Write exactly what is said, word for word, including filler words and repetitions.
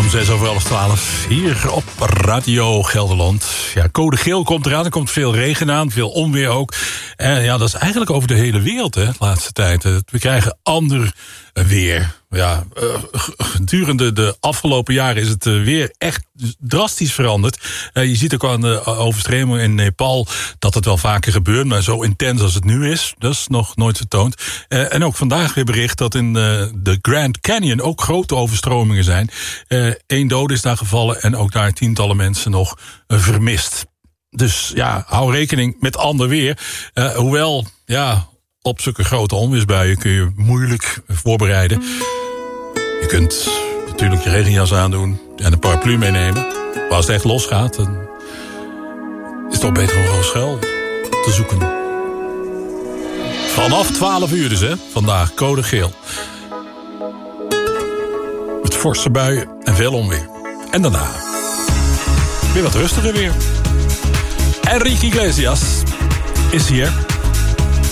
om zes over half twaalf hier op Radio Gelderland. Ja, code geel komt eraan, er komt veel regen aan, veel onweer ook. En ja, dat is eigenlijk over de hele wereld, hè, de laatste tijd. We krijgen ander weer. Ja, gedurende de afgelopen jaren is het weer echt drastisch veranderd. Je ziet ook aan de overstromingen in Nepal dat het wel vaker gebeurt, maar zo intens als het nu is, dat is nog nooit vertoond. En ook vandaag weer bericht dat in de Grand Canyon ook grote overstromingen zijn. Eén dode is daar gevallen en ook daar tientallen mensen nog vermist. Dus ja, hou rekening met ander weer. Uh, hoewel, ja, op zulke grote onweersbuien kun je moeilijk voorbereiden. Je kunt natuurlijk je regenjas aandoen en een paraplu meenemen. Maar als het echt losgaat, dan is het toch beter om gewoon schuil te zoeken. Vanaf twaalf uur dus, hè, vandaag, code geel. Met forse buien en veel onweer. En daarna weer wat rustiger weer. Enrique Iglesias is hier.